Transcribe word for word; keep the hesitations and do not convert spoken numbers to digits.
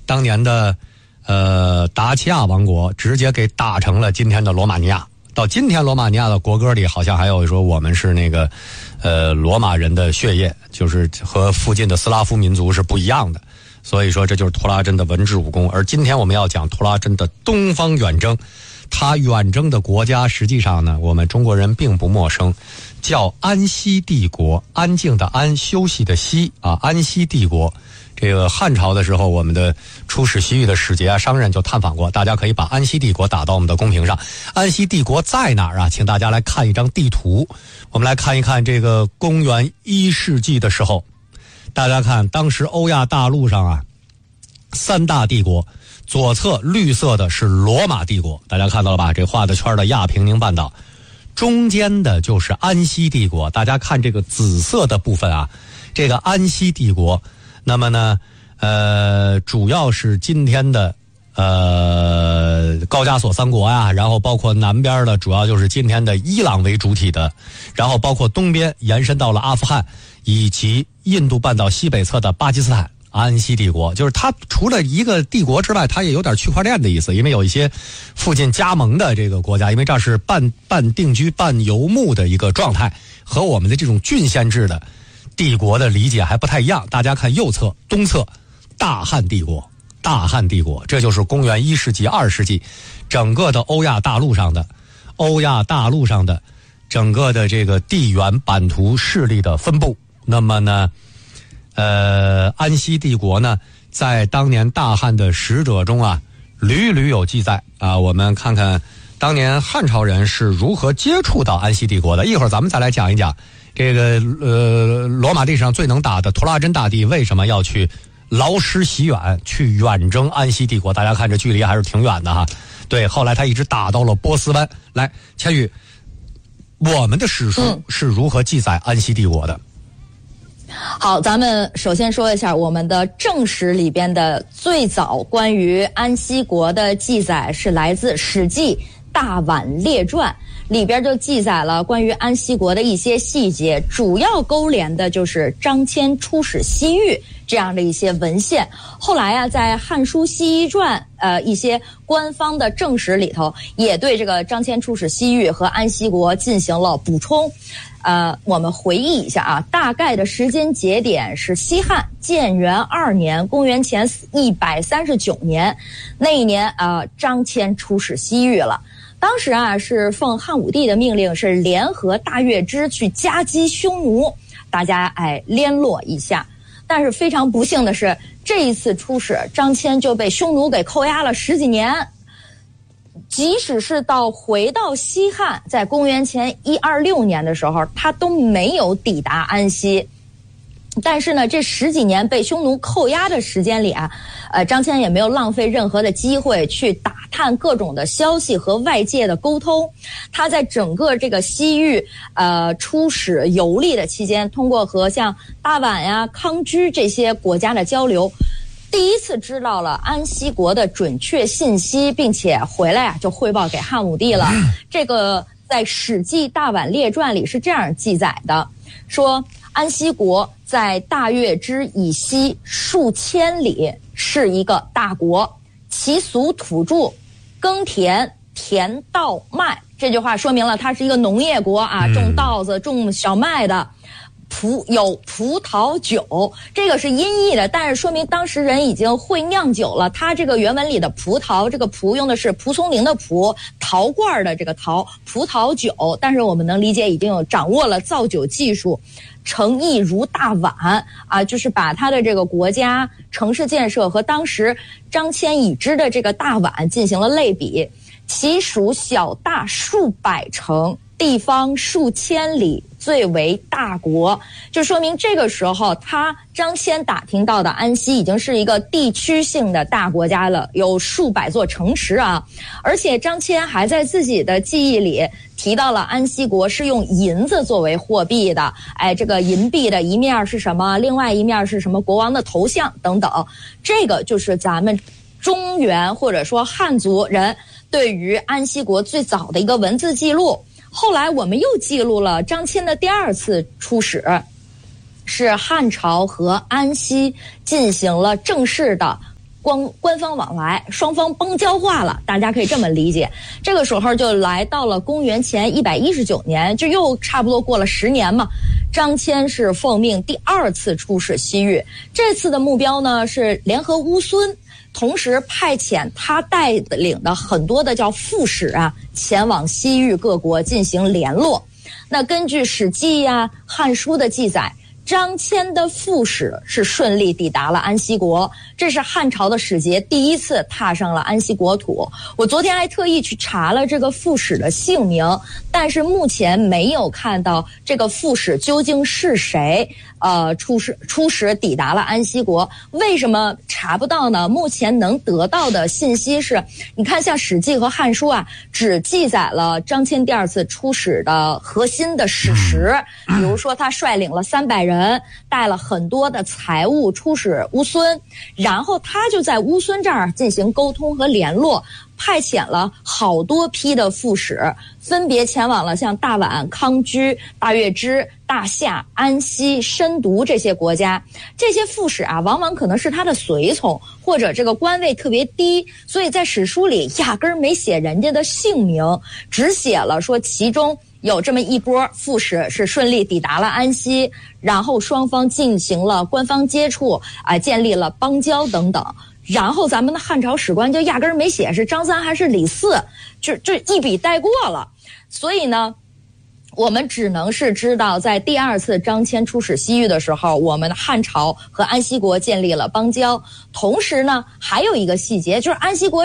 当年的呃达契亚王国直接给打成了今天的罗马尼亚。到今天罗马尼亚的国歌里好像还有说我们是那个呃罗马人的血液，就是和附近的斯拉夫民族是不一样的。所以说这就是图拉真的文治武功。而今天我们要讲图拉真的东方远征，他远征的国家实际上呢我们中国人并不陌生，叫安息帝国，安静的安，休息的息啊，安息帝国。这个汉朝的时候，我们的出使西域的使节啊、商人就探访过，大家可以把安息帝国打到我们的公屏上。安息帝国在哪儿啊？请大家来看一张地图。我们来看一看这个公元一世纪的时候，大家看当时欧亚大陆上啊，三大帝国，左侧绿色的是罗马帝国，大家看到了吧？这画的圈的亚平宁半岛，中间的就是安息帝国。大家看这个紫色的部分啊，这个安息帝国。那么呢，呃，主要是今天的呃高加索三国呀，然后包括南边的主要就是今天的伊朗为主体的，然后包括东边延伸到了阿富汗以及印度半岛西北侧的巴基斯坦。安息帝国就是它除了一个帝国之外，它也有点区块链的意思，因为有一些附近加盟的这个国家，因为这是半半定居半游牧的一个状态，和我们的这种郡县制的帝国的理解还不太一样。大家看右侧东侧大汉帝国，大汉帝国这就是公元一世纪二世纪整个的欧亚大陆上的欧亚大陆上的整个的这个地缘版图势力的分布。那么呢呃安息帝国呢在当年大汉的使者中啊屡屡有记载啊。我们看看当年汉朝人是如何接触到安息帝国的，一会儿咱们再来讲一讲这个呃，罗马历史上最能打的图拉真大帝为什么要去劳师袭远，去远征安息帝国？大家看这距离还是挺远的哈。对，后来他一直打到了波斯湾。来，千羽，我们的史书是如何记载安息帝国的？ 嗯、好，咱们首先说一下我们的正史里边的最早关于安息国的记载是来自《史记·大宛列传》。里边就记载了关于安息国的一些细节，主要勾连的就是张骞出使西域这样的一些文献。后来啊，在《汉书·西域传》呃一些官方的正史里头，也对这个张骞出使西域和安息国进行了补充。呃，我们回忆一下啊，大概的时间节点是西汉建元二年，公元前一百三十九年，那一年啊、呃，张骞出使西域了。当时啊，是奉汉武帝的命令，是联合大月支去夹击匈奴，大家哎联络一下。但是非常不幸的是，这一次出使，张骞就被匈奴给扣押了十几年。即使是到回到西汉，在公元前一二六年的时候，他都没有抵达安息。但是呢，这十几年被匈奴扣押的时间里啊，呃，张骞也没有浪费任何的机会去打探各种的消息和外界的沟通。他在整个这个西域呃出使游历的期间，通过和像大宛呀、康居这些国家的交流，第一次知道了安息国的准确信息，并且回来啊就汇报给汉武帝了。这个在《史记·大宛列传》里是这样记载的，说安息国在大月支以西数千里，是一个大国，其俗土著，耕田、田稻麦。这句话说明了它是一个农业国啊，种稻子、种小麦的。葡有葡萄酒，这个是音译的，但是说明当时人已经会酿酒了。它这个原文里的葡萄，这个葡用的是蒲松龄的蒲，陶罐的这个陶，葡萄酒。但是我们能理解已经有掌握了造酒技术。诚意如大宛啊，就是把他的这个国家城市建设和当时张骞已知的这个大宛进行了类比，其属小大数百城，地方数千里，最为大国。就说明这个时候他张骞打听到的安息已经是一个地区性的大国家了，有数百座城池啊。而且张骞还在自己的记忆里提到了安息国是用银子作为货币的，哎，这个银币的一面是什么，另外一面是什么国王的头像等等。这个就是咱们中原或者说汉族人对于安息国最早的一个文字记录。后来我们又记录了张骞的第二次出使，是汉朝和安息进行了正式的官官方往来，双方邦交化了，大家可以这么理解。这个时候就来到了公元前一百一十九年，就又差不多过了十年嘛。张骞是奉命第二次出使西域，这次的目标呢是联合乌孙，同时派遣他带领的很多的叫副使啊，前往西域各国进行联络。那根据《史记》呀、《汉书》的记载，张骞的副使是顺利抵达了安息国，这是汉朝的使节第一次踏上了安息国土。我昨天还特意去查了这个副使的姓名，但是目前没有看到这个副使究竟是谁。呃，出使出使抵达了安息国，为什么查不到呢？目前能得到的信息是，你看像《史记》和《汉书》啊，只记载了张骞第二次出使的核心的史实，比如说他率领了三百人，带了很多的财物出使乌孙，然后他就在乌孙这儿进行沟通和联络。派遣了好多批的副使，分别前往了像大宛、康居、大月支、大夏、安息、申毒这些国家。这些副使啊，往往可能是他的随从，或者这个官位特别低，所以在史书里压根儿没写人家的姓名，只写了说其中有这么一波副使是顺利抵达了安息，然后双方进行了官方接触啊、呃，建立了邦交等等。然后咱们的汉朝史官就压根儿没写是张三还是李四，就就一笔带过了。所以呢，我们只能是知道，在第二次张骞出使西域的时候，我们的汉朝和安息国建立了邦交。同时呢，还有一个细节，就是安息国